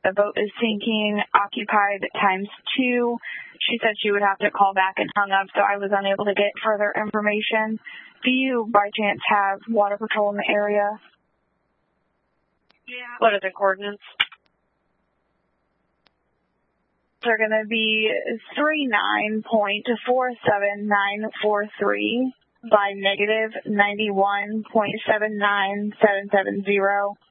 the boat is sinking, occupied times 2. She said she would have to call back and hung up, so I was unable to get further information. Do you, by chance, have Water Patrol in the area? Yeah. What are the coordinates? They're going to be 39.47943 by negative 91.79770.